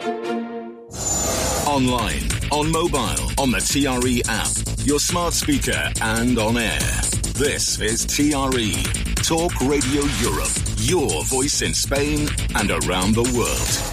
Online, on mobile, on the TRE app, your smart speaker and on air. This is TRE, Talk Radio Europe, your voice in Spain and around the world.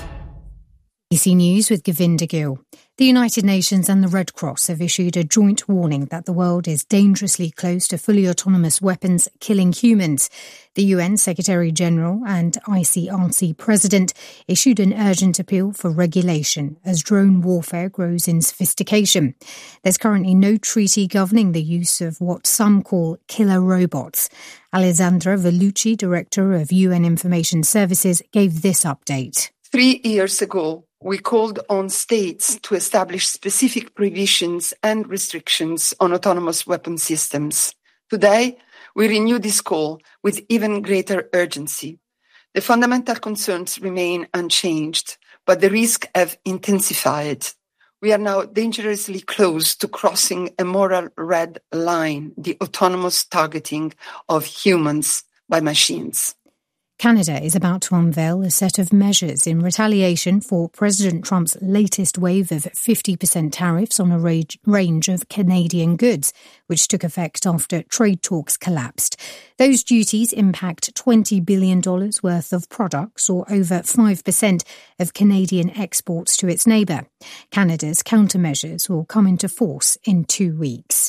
BBC News with Govinda Gill. The United Nations and the Red Cross have issued a joint warning that the world is dangerously close to fully autonomous weapons killing humans. The UN Secretary-General and ICRC President issued an urgent appeal for regulation as drone warfare grows in sophistication. There's currently no treaty governing the use of what some call killer robots. Alessandra Vellucci, Director of UN Information Services, gave this update. 3 years ago, we called on states to establish specific provisions and restrictions on autonomous weapon systems. Today, we renew this call with even greater urgency. The fundamental concerns remain unchanged, but the risks have intensified. We are now dangerously close to crossing a moral red line, the autonomous targeting of humans by machines. Canada is about to unveil a set of measures in retaliation for President Trump's latest wave of 50% tariffs on a range of Canadian goods, which took effect after trade talks collapsed. Those duties impact $20 billion worth of products, or over 5% of Canadian exports to its neighbour. Canada's countermeasures will come into force in 2 weeks.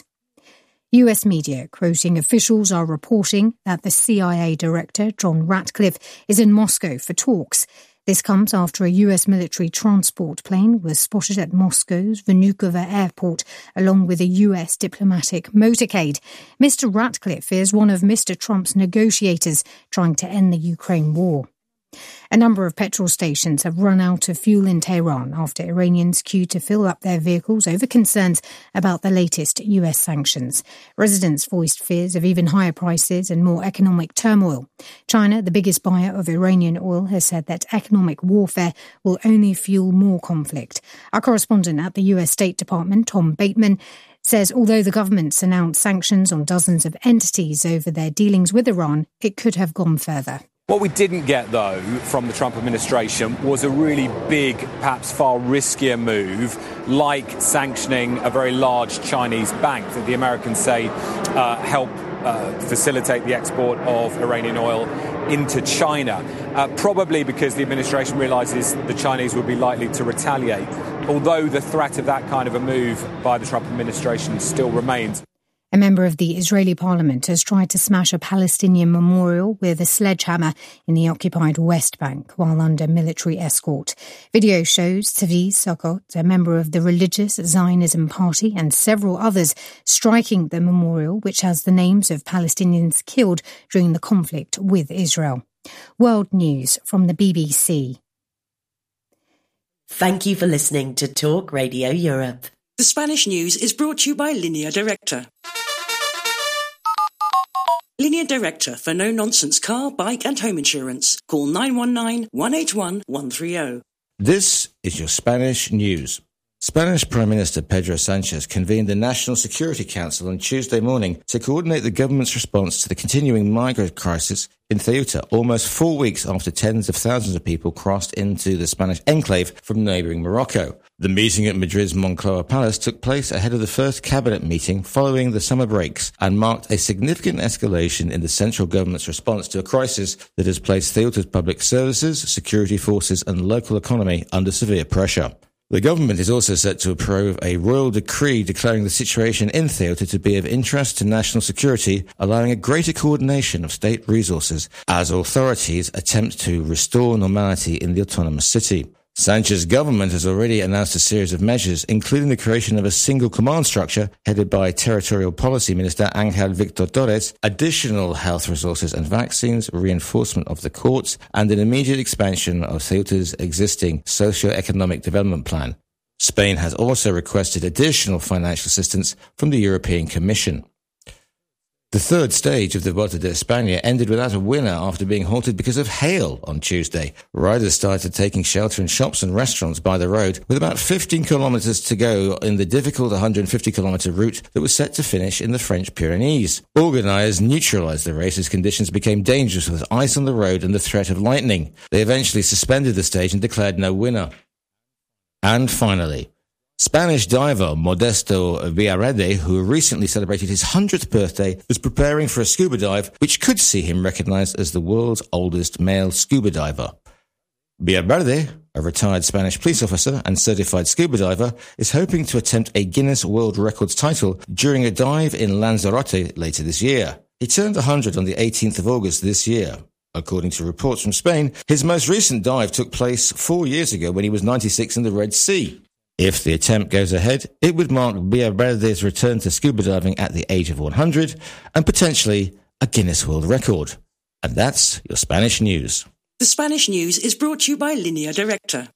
US media, quoting officials, are reporting that the CIA director, John Ratcliffe, is in Moscow for talks. This comes after a US military transport plane was spotted at Moscow's Vnukovo airport, along with a US diplomatic motorcade. Mr. Ratcliffe is one of Mr. Trump's negotiators trying to end the Ukraine war. A number of petrol stations have run out of fuel in Tehran after Iranians queued to fill up their vehicles over concerns about the latest US sanctions. Residents voiced fears of even higher prices and more economic turmoil. China, the biggest buyer of Iranian oil, has said that economic warfare will only fuel more conflict. Our correspondent at the US State Department, Tom Bateman, says although the government's announced sanctions on dozens of entities over their dealings with Iran, it could have gone further. What we didn't get, though, from the Trump administration was a really big, perhaps far riskier move, like sanctioning a very large Chinese bank that the Americans say help facilitate the export of Iranian oil into China, probably because the administration realises the Chinese would be likely to retaliate, although the threat of that kind of a move by the Trump administration still remains. A member of the Israeli parliament has tried to smash a Palestinian memorial with a sledgehammer in the occupied West Bank while under military escort. Video shows Tzvi Sukkot, a member of the religious Zionism Party, and several others striking the memorial, which has the names of Palestinians killed during the conflict with Israel. World News from the BBC. Thank you for listening to Talk Radio Europe. The Spanish news is brought to you by Línea Directa. Línea Directa for no-nonsense car, bike and home insurance. Call 919-181-130. This is your Spanish news. Spanish Prime Minister Pedro Sánchez convened the National Security Council on Tuesday morning to coordinate the government's response to the continuing migrant crisis in Ceuta, almost 4 weeks after tens of thousands of people crossed into the Spanish enclave from neighbouring Morocco. The meeting at Madrid's Moncloa Palace took place ahead of the first cabinet meeting following the summer breaks and marked a significant escalation in the central government's response to a crisis that has placed Ceuta's public services, security forces and local economy under severe pressure. The government is also set to approve a royal decree declaring the situation in Ceuta to be of interest to national security, allowing a greater coordination of state resources as authorities attempt to restore normality in the autonomous city. Sanchez's government has already announced a series of measures, including the creation of a single command structure headed by Territorial Policy Minister Ángel Víctor Torres, additional health resources and vaccines, reinforcement of the courts, and an immediate expansion of Ceuta's existing socio-economic development plan. Spain has also requested additional financial assistance from the European Commission. The third stage of the Vuelta de España ended without a winner after being halted because of hail on Tuesday. Riders started taking shelter in shops and restaurants by the road, with about 15 kilometres to go in the difficult 150-kilometre route that was set to finish in the French Pyrenees. Organisers neutralised the race as conditions became dangerous with ice on the road and the threat of lightning. They eventually suspended the stage and declared no winner. And finally, Spanish diver Modesto Villarreal, who recently celebrated his 100th birthday, was preparing for a scuba dive which could see him recognised as the world's oldest male scuba diver. Villarreal, a retired Spanish police officer and certified scuba diver, is hoping to attempt a Guinness World Records title during a dive in Lanzarote later this year. He turned 100 on the 18th of August this year. According to reports from Spain, his most recent dive took place 4 years ago when he was 96 in the Red Sea. If the attempt goes ahead, it would mark Villarreal's return to scuba diving at the age of 100 and potentially a Guinness World Record. And that's your Spanish news. The Spanish news is brought to you by Línea Directa.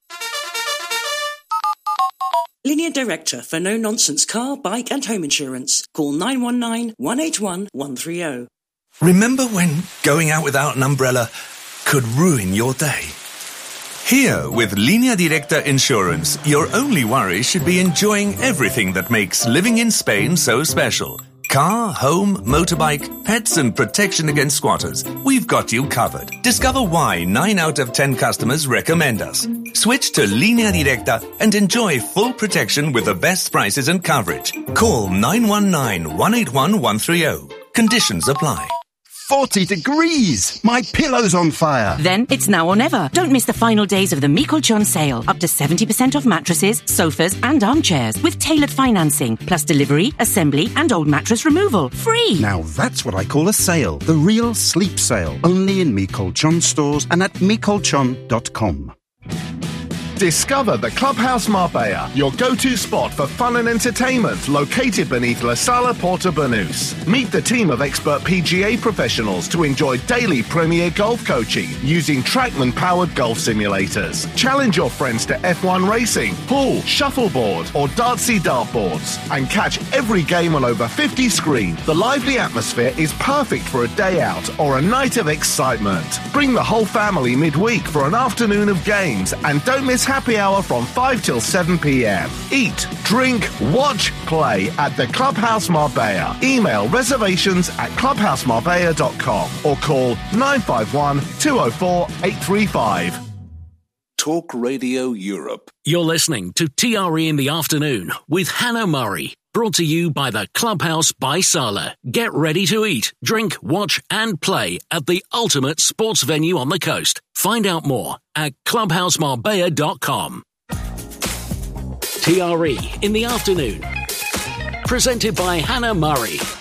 Línea Directa for no-nonsense car, bike and home insurance. Call 919-181-130. Remember when going out without an umbrella could ruin your day? Here, with Línea Directa Insurance, your only worry should be enjoying everything that makes living in Spain so special. Car, home, motorbike, pets and protection against squatters. We've got you covered. Discover why 9 out of 10 customers recommend us. Switch to Línea Directa and enjoy full protection with the best prices and coverage. Call 919-181-130. Conditions apply. 40 degrees! My pillow's on fire! Then it's now or never. Don't miss the final days of the Mikolchon sale. Up to 70% off mattresses, sofas and armchairs with tailored financing, plus delivery, assembly and old mattress removal. Free! Now that's what I call a sale. The real sleep sale. Only in Mikolchon stores and at mikolchon.com. Discover the Clubhouse Marbella, your go-to spot for fun and entertainment, located beneath La Sala Porta Banús. Meet the team of expert PGA professionals to enjoy daily Premier golf coaching using Trackman-powered golf simulators. Challenge your friends to F1 racing, pool, shuffleboard, or Dartsy dartboards, and catch every game on over 50 screens. The lively atmosphere is perfect for a day out or a night of excitement. Bring the whole family midweek for an afternoon of games, and don't miss happy hour from 5 till 7 p.m. Eat, drink, watch, play at the Clubhouse Marbella. Email reservations at clubhousemarbella.com or call 951-204-835. Talk Radio Europe. You're listening to TRE in the Afternoon with Hannah Murray. Brought to you by the Clubhouse by Sala. Get ready to eat, drink, watch and play at the ultimate sports venue on the coast. Find out more at clubhousemarbella.com. TRE in the Afternoon. Presented by Hannah Murray.